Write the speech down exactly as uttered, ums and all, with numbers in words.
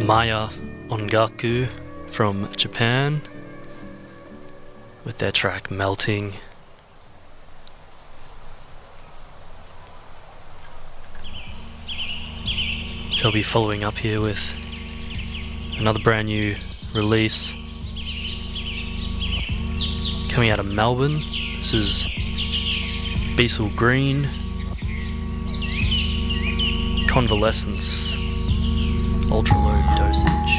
Maya Ongaku from Japan with their track Melting. They'll be following up here with another brand new release coming out of Melbourne. This is Beasel Green, Convalescence, Ultra Low Dosage.